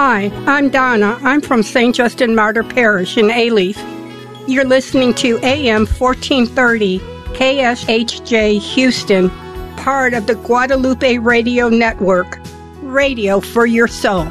Hi, I'm Donna. I'm from St. Justin Martyr Parish in Alief. You're listening to AM 1430 KSHJ Houston, part of the Guadalupe Radio Network. Radio for your soul.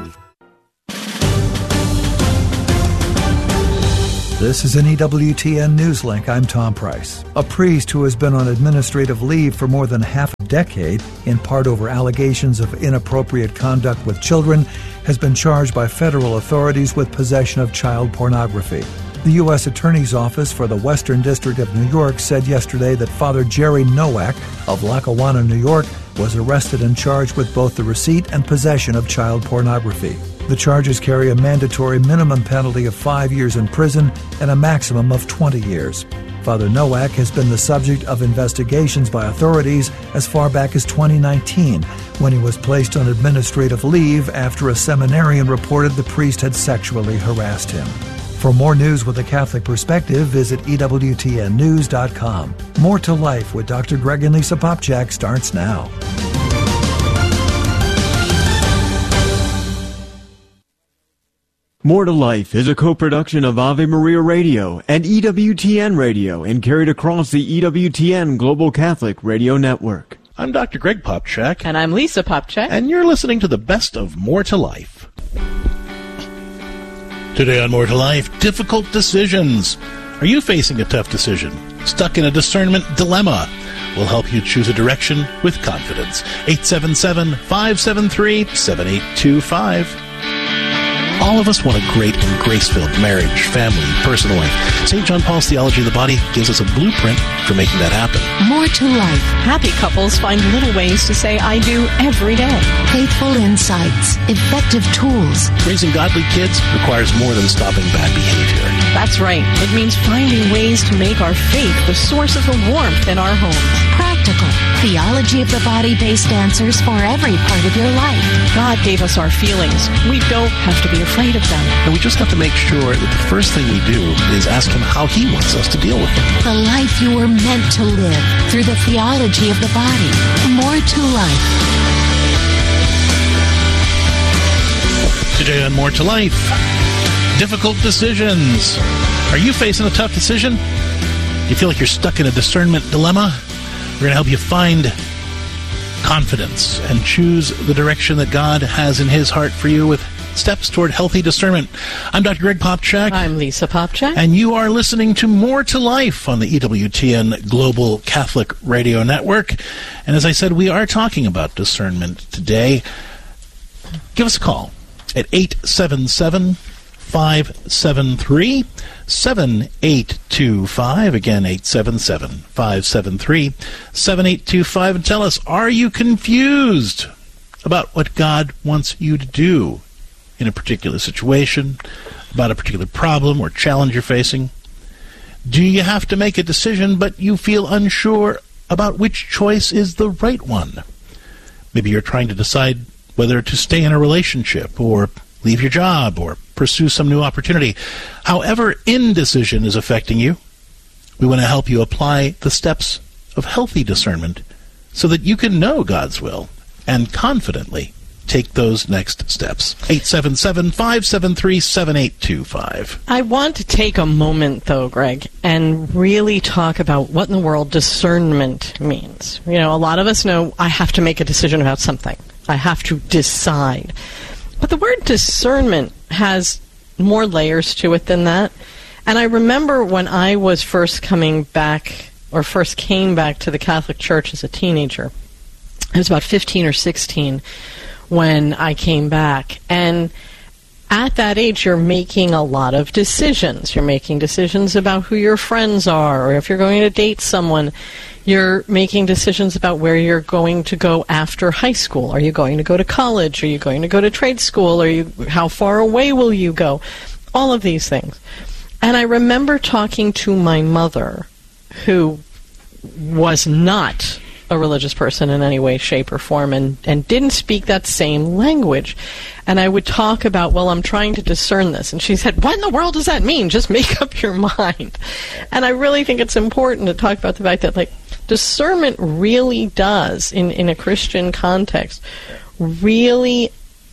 This is an EWTN News Link. I'm Tom Price. A priest who has been on administrative leave for more than half a decade, in part over allegations of inappropriate conduct with children, has been charged by federal authorities with possession of child pornography. The U.S. Attorney's Office for the Western District of New York said yesterday that Father Jerry Nowak of Lackawanna, New York, was arrested and charged with both the receipt and possession of child pornography. The charges carry a mandatory minimum penalty of 5 years in prison and a maximum of 20 years. Father Nowak has been the subject of investigations by authorities as far back as 2019, when he was placed on administrative leave after a seminarian reported the priest had sexually harassed him. For more news with a Catholic perspective, visit EWTNnews.com. More to Life with Dr. Greg and Lisa Popchak starts now. More to Life is a co-production of Ave Maria Radio and EWTN Radio and carried across the EWTN Global Catholic Radio Network. I'm Dr. Greg Popchak. And I'm Lisa Popchak. And you're listening to the best of More to Life. Today on More to Life, difficult decisions. Are you facing a tough decision? Stuck in a discernment dilemma? We'll help you choose a direction with confidence. 877-573-7825. All of us want a great and grace-filled marriage, family, personal life. St. John Paul's Theology of the Body gives us a blueprint for making that happen. More to Life. Happy couples find little ways to say I do every day. Faithful insights. Effective tools. Raising godly kids requires more than stopping bad behavior. That's right. It means finding ways to make our faith the source of the warmth in our homes. Practical. Theology of the Body-based answers for every part of your life. God gave us our feelings. We don't have to be afraid of them. And we just have to make sure that the first thing we do is ask Him how He wants us to deal with them. The life you were meant to live through the theology of the body. More to Life. Today on More to Life, difficult decisions. Are you facing a tough decision? Do you feel like you're stuck in a discernment dilemma? We're going to help you find confidence and choose the direction that God has in His heart for you with steps toward healthy discernment. I'm Dr. Greg Popchak. I'm Lisa Popchak. And you are listening to More to Life on the EWTN Global Catholic Radio Network. And as I said, we are talking about discernment today. Give us a call at 877-573-7825. Again, 877-573-7825. And tell us, are you confused about what God wants you to do in a particular situation, about a particular problem or challenge you're facing? Do you have to make a decision, but you feel unsure about which choice is the right one? Maybe you're trying to decide whether to stay in a relationship or leave your job or pursue some new opportunity. However indecision is affecting you, we want to help you apply the steps of healthy discernment so that you can know God's will and confidently take those next steps. 877-573-7825. I want to take a moment, though, Greg, and really talk about what in the world discernment means. You know, a lot of us know I have to make a decision about something. I have to decide. But the word discernment has more layers to it than that. And I remember when I was first came back to the Catholic Church as a teenager. I was about 15 or 16 when I came back. And at that age, you're making a lot of decisions. You're making decisions about who your friends are, or if you're going to date someone. You're making decisions about where you're going to go after high school. Are you going to go to college? Are you going to go to trade school? How far away will you go? All of these things. And I remember talking to my mother, who was not a religious person in any way, shape, or form, and didn't speak that same language. And I would talk about, well, I'm trying to discern this. And she said, what in the world does that mean? Just make up your mind. And I really think it's important to talk about the fact that, like, discernment really does, in a Christian context, really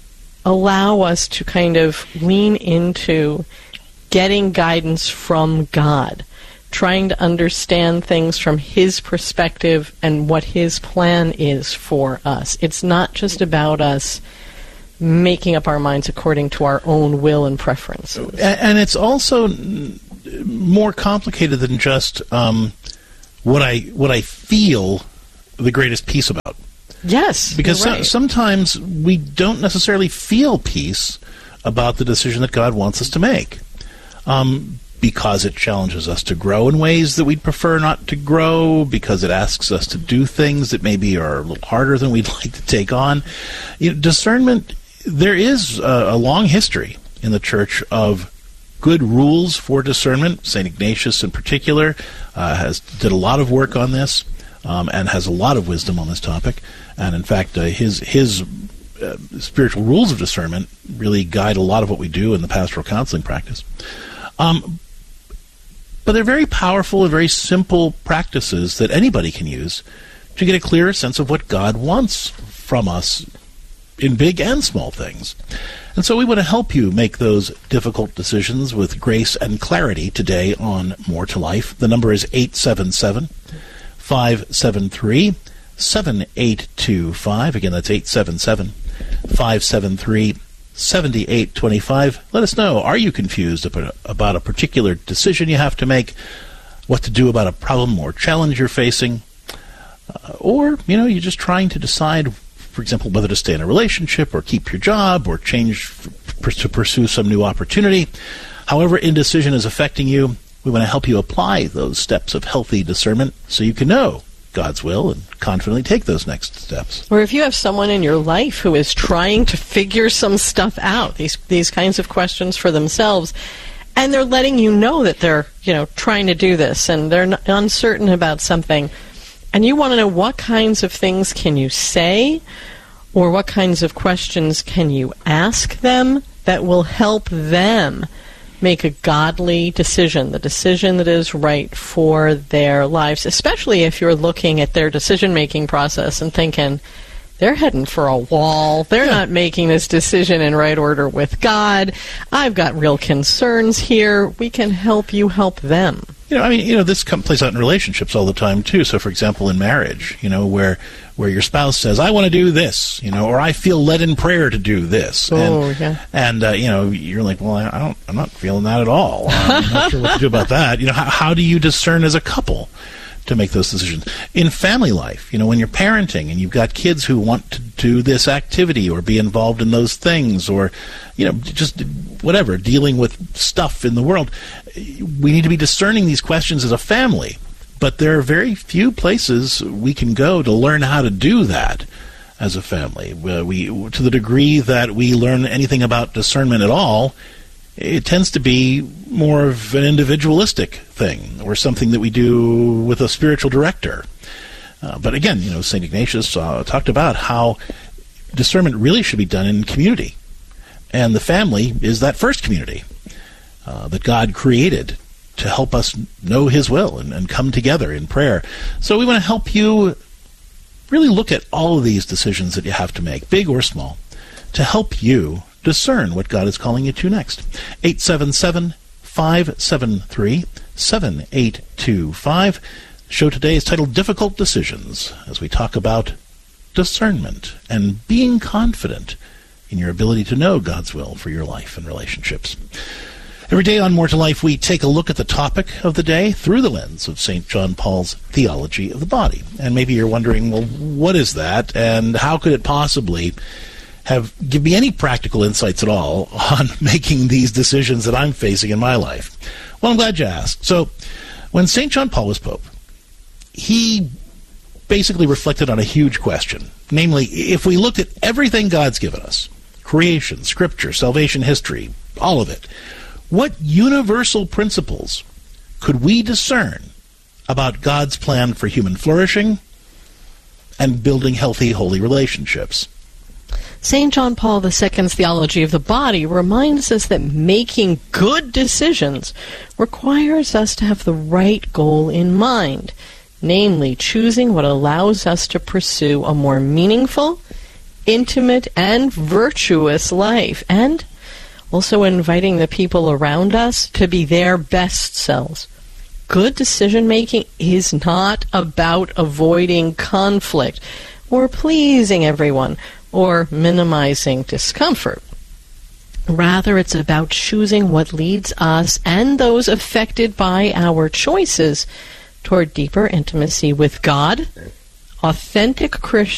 allow us to kind of lean into getting guidance from God, trying to understand things from His perspective and what His plan is for us. It's not just about us making up our minds according to our own will and preferences. And it's also more complicated than just what I feel the greatest peace about. Yes, because you're right. Sometimes we don't necessarily feel peace about the decision that God wants us to make, because it challenges us to grow in ways that we'd prefer not to grow, because it asks us to do things that maybe are a little harder than we'd like to take on. Discernment, there is a long history in the Church of good rules for discernment. St. Ignatius in particular did a lot of work on this and has a lot of wisdom on this topic. And in fact, his spiritual rules of discernment really guide a lot of what we do in the pastoral counseling practice. But they're very powerful and very simple practices that anybody can use to get a clearer sense of what God wants from us in big and small things. And so we want to help you make those difficult decisions with grace and clarity today on More to Life. The number is 877-573-7825. Again, that's 877-573-7825. Let us know, are you confused about a particular decision you have to make, what to do about a problem or challenge you're facing, or, you're just trying to decide, for example, whether to stay in a relationship or keep your job or change to pursue some new opportunity. However indecision is affecting you, we want to help you apply those steps of healthy discernment so you can know God's will and confidently take those next steps. Or if you have someone in your life who is trying to figure some stuff out, these kinds of questions for themselves, and they're letting you know that they're, trying to do this and they're uncertain about something, and you want to know what kinds of things can you say or what kinds of questions can you ask them that will help them make a godly decision, the decision that is right for their lives, especially if you're looking at their decision-making process and thinking, they're heading for a wall. They're not making this decision in right order with God. I've got real concerns here. We can help you help them. This plays out in relationships all the time, too. So, for example, in marriage, where your spouse says, I want to do this, or I feel led in prayer to do this. And you're like, well, I'm not feeling that at all. I'm not sure what to do about that. How do you discern as a couple to make those decisions? In family life, when you're parenting and you've got kids who want to do this activity or be involved in those things, or, just whatever, dealing with stuff in the world, we need to be discerning these questions as a family. But there are very few places we can go to learn how to do that as a family. To the degree that we learn anything about discernment at all, it tends to be more of an individualistic thing or something that we do with a spiritual director. But again, St. Ignatius talked about how discernment really should be done in community. And the family is that first community that God created to help us know His will and come together in prayer. So we want to help you really look at all of these decisions that you have to make, big or small, to help you discern what God is calling you to next. 877-573-7825. The show today is titled Difficult Decisions, as we talk about discernment and being confident in your ability to know God's will for your life and relationships. Every day on More to Life, we take a look at the topic of the day through the lens of St. John Paul's theology of the body. And maybe you're wondering, well, what is that, and how could it possibly give me any practical insights at all on making these decisions that I'm facing in my life? Well, I'm glad you asked. So, when St. John Paul was Pope, he basically reflected on a huge question. Namely, if we looked at everything God's given us, creation, scripture, salvation history, all of it, what universal principles could we discern about God's plan for human flourishing and building healthy, holy relationships? St. John Paul II's theology of the body reminds us that making good decisions requires us to have the right goal in mind, namely choosing what allows us to pursue a more meaningful intimate and virtuous life, and also inviting the people around us to be their best selves. Good decision-making is not about avoiding conflict or pleasing everyone or minimizing discomfort. Rather, it's about choosing what leads us and those affected by our choices toward deeper intimacy with God, authentic